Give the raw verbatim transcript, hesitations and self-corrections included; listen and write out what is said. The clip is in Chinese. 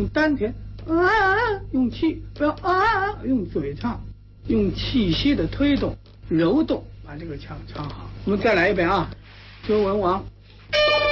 用丹田啊，用气，不要啊，用嘴唱，用气息的推动、揉动，把这个腔唱好。我们再来一遍啊，周文王。